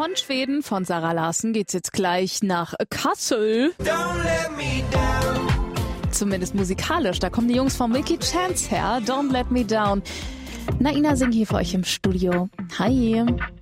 Von Schweden, von Sarah Larsen, geht's jetzt gleich nach Kassel. Don't let me down. Zumindest musikalisch, da kommen die Jungs von Milky Chance her. Don't Let Me Down. Naina singt hier für euch im Studio. Hi.